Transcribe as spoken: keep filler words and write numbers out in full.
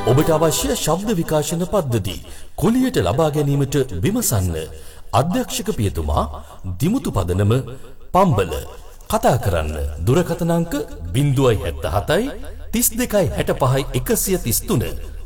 ඔබට අවශ්‍ය ශබ්ද විකාශන පද්ධති කුලියට ලබා ගැනීමට විමසන්න. අධ්‍යක්ෂක පියතුමා දිමුතු පදනම පම්බල. කතා කරන්න දුරකථන අංක ज़ीरो सात सात තිස් දෙකයි හැට පහයි එකසිය තිස් තුන